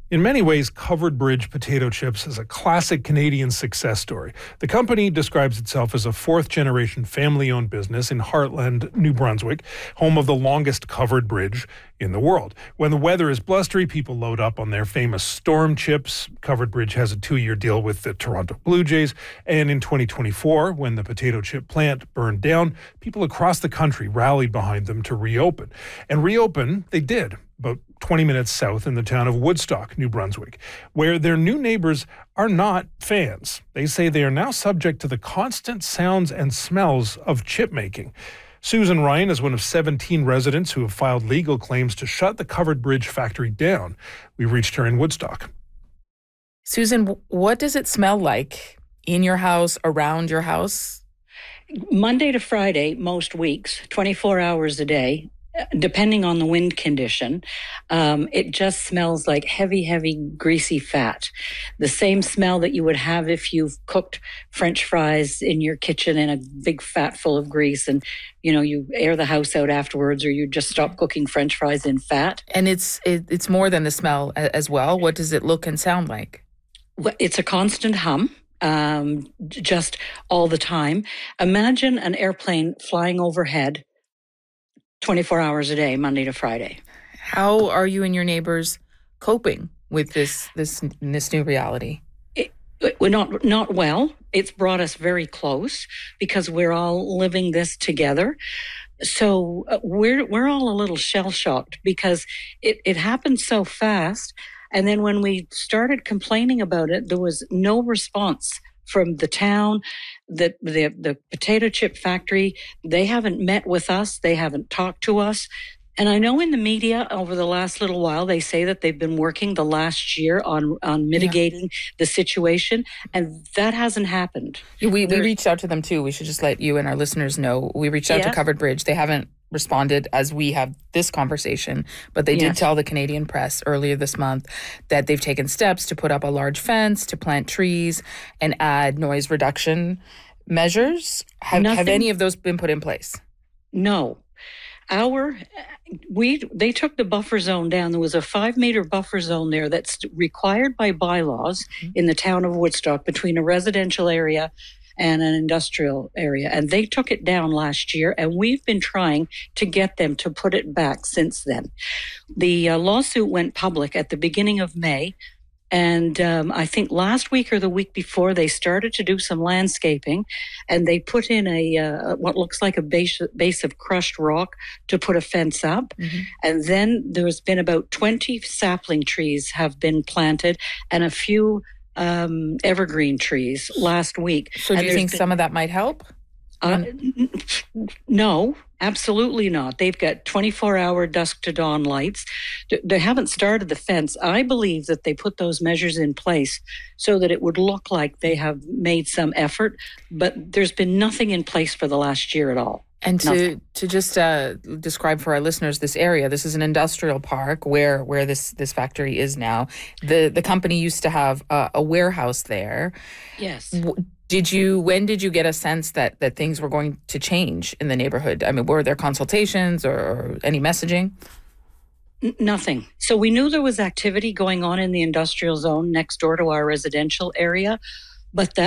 In many ways, Covered Bridge potato chips is a classic Canadian success story. The company describes itself as a fourth-generation family-owned business in Heartland, New Brunswick, home of the longest covered bridge in the world. When the weather is blustery, people load up on their famous storm chips. Covered Bridge has a 2-year deal with the Toronto Blue Jays. And in 2024, when the potato chip plant burned down, people across the country rallied behind them to reopen. And reopen they did, about 20 minutes south in the town of Woodstock, New Brunswick, where their new neighbors are not fans. They say they are now subject to the constant sounds and smells of chip making. Susan Ryan is one of 17 residents who have filed legal claims to shut the Covered Bridge factory down. We reached her in Woodstock. Susan, what does it smell like in your house, around your house? Monday to Friday, most weeks, 24 hours a day, depending on the wind condition, it just smells like heavy, greasy fat. The same smell that you would have if you've cooked French fries in your kitchen in a big fat full of grease and, you air the house out afterwards, or you just stop cooking French fries in fat. And it's more than the smell as well. What does it look and sound like? Well, it's a constant hum. Just all the time. Imagine an airplane flying overhead 24 hours a day, Monday to Friday. How are you and your neighbors coping with this new reality? We're not well. It's brought us very close because we're all living this together. So we're all a little shell-shocked because it happened so fast. And then when we started complaining about it, there was no response from the town, the potato chip factory. They haven't met with us. They haven't talked to us. And I know in the media over the last little while, they say that they've been working the last year on mitigating the situation, and that hasn't happened. We reached out to them too. We should just let you and our listeners know. We reached out to Covered Bridge. They haven't responded as we have this conversation, but they did tell the Canadian press earlier this month that they've taken steps to put up a large fence, to plant trees, and add noise reduction measures. Have any of those been put in place? No. They took the buffer zone down. There was a 5-meter buffer zone there that's required by bylaws in the town of Woodstock between a residential area and an industrial area. And they took it down last year, and we've been trying to get them to put it back since then. The lawsuit went public at the beginning of May, and I think last week or the week before, they started to do some landscaping, and they put in what looks like a base of crushed rock to put a fence up. Mm-hmm. And then there's been about 20 sapling trees have been planted and a few evergreen trees last week. So do you think some of that might help? No, absolutely not. They've got 24-hour dusk to dawn lights. They haven't started the fence. I believe that they put those measures in place so that it would look like they have made some effort, but there's been nothing in place for the last year at all. And to just describe for our listeners this area, this is an industrial park where this factory is now. The company used to have a warehouse there. Yes. When did you get a sense that things were going to change in the neighborhood? I mean, were there consultations or any messaging? Nothing. So we knew there was activity going on in the industrial zone next door to our residential area, but that